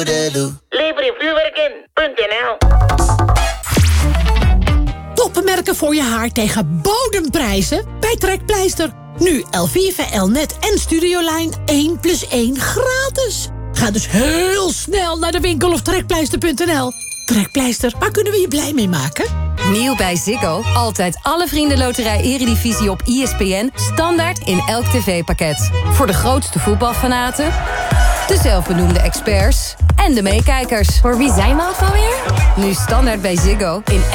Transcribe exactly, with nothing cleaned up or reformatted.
toedeloe. Lever je vuurwerk in punt n l. Toppenmerken voor je haar tegen bodemprijzen bij Trekpleister. Nu Elvive, Elnet en Studiolijn één plus één gratis. Ga dus heel snel naar de winkel of trekpleister punt n l. Trekpleister, waar kunnen we je blij mee maken? Nieuw bij Ziggo. Altijd alle vriendenloterij Eredivisie op I S P N. Standaard in elk tv-pakket. Voor de grootste voetbalfanaten, de zelfbenoemde experts en de meekijkers. Voor wie zijn we ook alweer? Nu standaard bij Ziggo in